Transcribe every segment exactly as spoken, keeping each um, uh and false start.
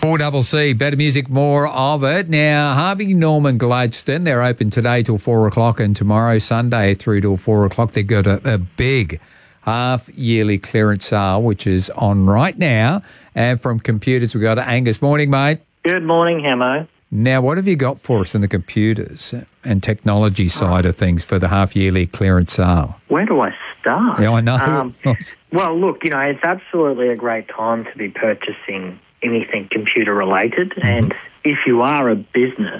four C C, better music, more of it. Now, Harvey Norman Gladstone, they're open today till four o'clock and tomorrow, Sunday, through till four o'clock. They've got a, a big half-yearly clearance sale, which is on right now. And from computers, we've got Angus. Morning, mate. Good morning, Hamo. Now, what have you got for us in the computers and technology side of things for the half-yearly clearance sale? Where do I start? Yeah, I know. Um, well, look, you know, it's absolutely a great time to be purchasing anything computer-related. Mm-hmm. And if you are a business,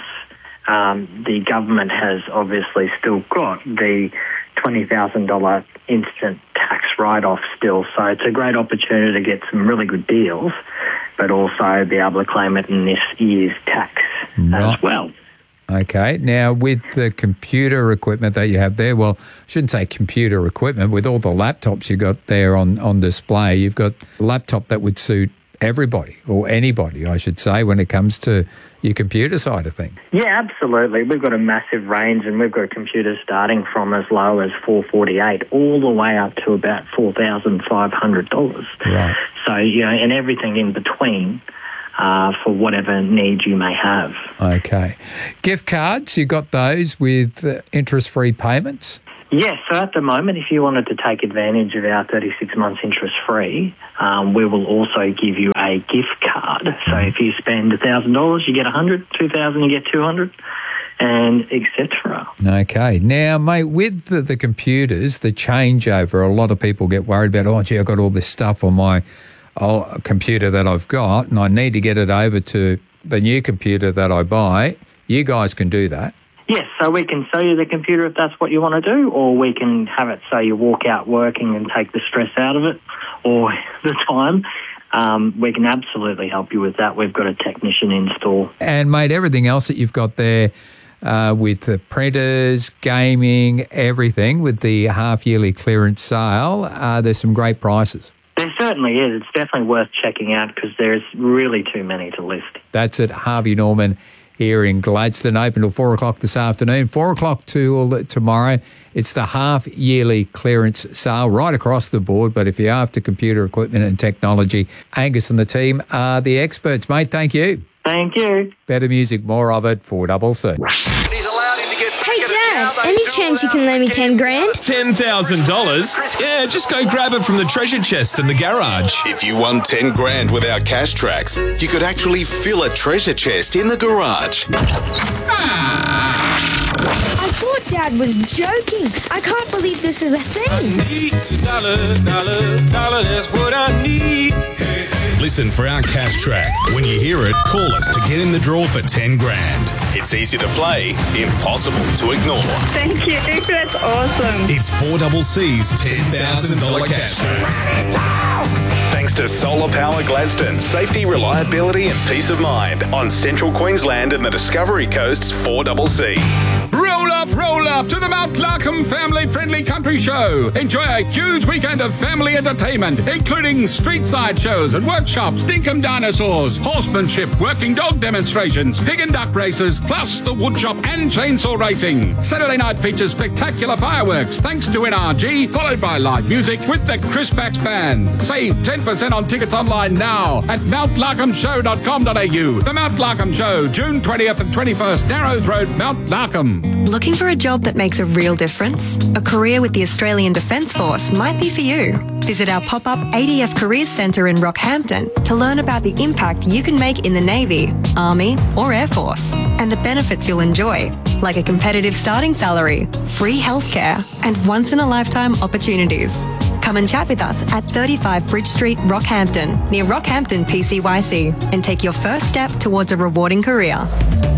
um, the government has obviously still got the twenty thousand dollars instant tax write-off still. So it's a great opportunity to get some really good deals, but also be able to claim it in this year's tax right. as well. Okay. Now, with the computer equipment that you have there, well, I shouldn't say computer equipment, with all the laptops you got there on, on display, you've got a laptop that would suit everybody, or anybody, I should say, when it comes to your computer side of things. Yeah, absolutely. We've got a massive range, and we've got computers starting from as low as four hundred forty-eight dollars all the way up to about four thousand five hundred dollars. Right. So, you know, and everything in between uh, for whatever needs you may have. Okay. Gift cards, you got those with uh, interest-free payments? Yes, so at the moment, if you wanted to take advantage of our thirty-six months interest-free, um, we will also give you a gift card. So if you spend one thousand dollars, you get one hundred dollars, two thousand dollars, you get two hundred dollars, and et cetera. Okay. Now, mate, with the, the computers, the changeover, a lot of people get worried about, oh, gee, I've got all this stuff on my old computer that I've got, and I need to get it over to the new computer that I buy. You guys can do that. Yes, so we can sell you the computer if that's what you want to do, or we can have it so you walk out working and take the stress out of it, or the time. Um, we can absolutely help you with that. We've got a technician in store. And, mate, everything else that you've got there uh, with the printers, gaming, everything, with the half-yearly clearance sale, uh, there's some great prices. There certainly is. It's definitely worth checking out because there's really too many to list. That's at Harvey Norman here in Gladstone, open till four o'clock this afternoon, four o'clock till tomorrow. It's the half-yearly clearance sale right across the board, but if you're after computer equipment and technology, Angus and the team are the experts, mate. Thank you. Thank you. Better music, more of it, four C C. Hey, Dad, any chance you can lend me ten grand? ten thousand dollars? Yeah, just go grab it from the treasure chest in the garage. If you won ten grand with our cash tracks, you could actually fill a treasure chest in the garage. I thought Dad was joking. I can't believe this is a thing. Dollar, dollar, dollar, that's what I need. Listen for our cash track. When you hear it, call us to get in the draw for ten grand. It's easy to play, impossible to ignore. Thank you. That's awesome. It's four C C's ten thousand dollars cash track. Thanks to Solar Power Gladstone, safety, reliability and peace of mind on Central Queensland and the Discovery Coast's four C C. Roll up, roll up to the Mount Larkham family-friendly country show. Enjoy a huge weekend of family entertainment, including street side shows and workshops, dinkum dinosaurs, horsemanship, working dog demonstrations, pig and duck races, plus the woodshop and chainsaw racing. Saturday night features spectacular fireworks, thanks to N R G, followed by live music with the Chris Pax Band. Save ten percent on tickets online now at mount larkham show dot com dot a u. The Mount Larkham Show, June twentieth and twenty-first, Narrows Road, Mount Larkham. Looking for a job that makes a real difference? A career with the Australian Defence Force might be for you. Visit our pop-up A D F Careers Centre in Rockhampton to learn about the impact you can make in the Navy, Army or Air Force, and the benefits you'll enjoy, like a competitive starting salary, free healthcare, and once-in-a-lifetime opportunities. Come and chat with us at thirty-five Bridge Street, Rockhampton, near Rockhampton P C Y C, and take your first step towards a rewarding career.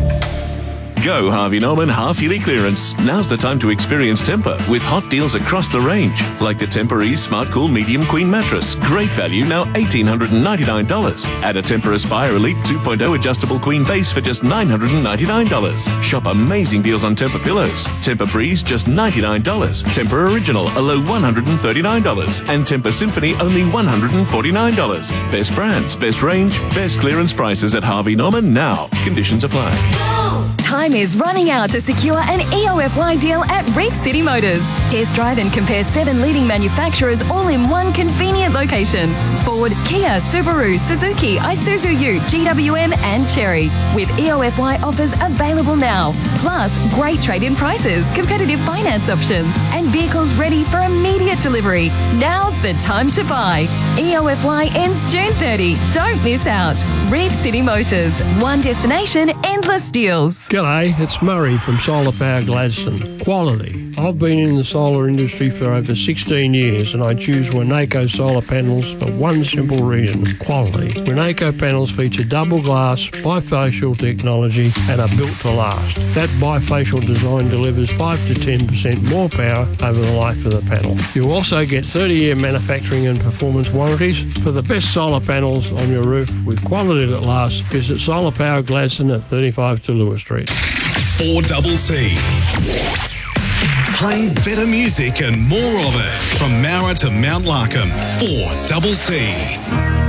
Go Harvey Norman half-yearly clearance. Now's the time to experience Tempur with hot deals across the range, like the Tempur-Ease Smart Cool Medium Queen Mattress. Great value, now one thousand eight hundred ninety-nine dollars. Add a Tempur Aspire Elite two point oh adjustable queen base for just nine hundred ninety-nine dollars. Shop amazing deals on Tempur pillows. Tempur Breeze, just ninety-nine dollars. Tempur Original, a low one hundred thirty-nine dollars. And Tempur Symphony, only one hundred forty-nine dollars. Best brands, best range, best clearance prices at Harvey Norman now. Conditions apply. time is running out to secure an E O F Y deal at Reef City Motors. Test drive and compare seven leading manufacturers all in one convenient location. Ford, Kia, Subaru, Suzuki, Isuzu U, G W M and Chery. With E O F Y offers available now. Plus, great trade-in prices, competitive finance options and vehicles ready for immediate delivery. Now's the time to buy. E O F Y ends June thirtieth. Don't miss out. Reef City Motors. One destination, endless deals. G'day, it's Murray from Solar Power Gladstone. Quality. I've been in the solar industry for over sixteen years and I choose Winnaco solar panels for one simple reason, quality. Winnaco panels feature double glass, bifacial technology and are built to last. That bifacial design delivers five to ten percent more power over the life of the panel. You also get thirty year manufacturing and performance warranties. For the best solar panels on your roof with quality that lasts, visit Solar Power Gladstone at thirty-five to Lewis Street. four C C. Playing better music and more of it from Mara to Mount Larkham. four C C.